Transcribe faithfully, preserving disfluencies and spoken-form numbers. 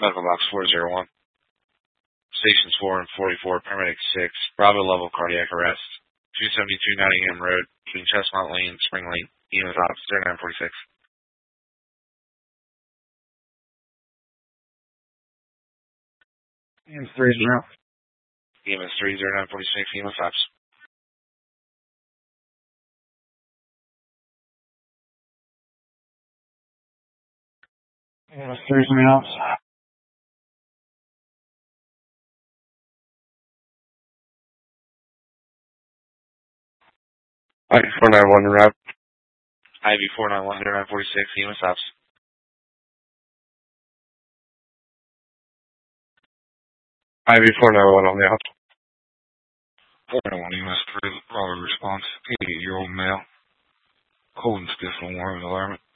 Medical box four zero one. Stations four and forty-four, paramedic six, Bravo level cardiac arrest. two seventy-two Nottingham Road, between Chestnut Lane and Spring Lane. E M S Ops zero nine forty-six. E M S three zero. E M S three zero nine forty-six, E M S Ops. E M S three zero Ops. I V four nine one route. I V four nine one zero nine forty-six, E M S Ops. I V four nine one on the out. four nine one E M S three, Robert response, eighty-eight-year-old male, cold and stiff and warm environment.